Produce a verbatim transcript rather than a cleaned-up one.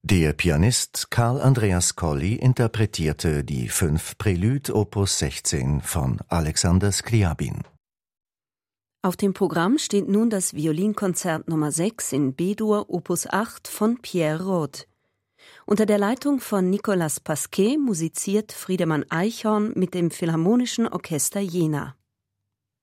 Der Pianist Carl Andreas Colli interpretierte die fünf Prélude Opus sechzehn von Alexander Skliabin. Auf dem Programm steht nun das Violinkonzert Nummer sechs in B-Dur Opus acht von Pierre Rode. Unter der Leitung von Nicolas Pasquet musiziert Friedemann Eichhorn mit dem Philharmonischen Orchester Jena.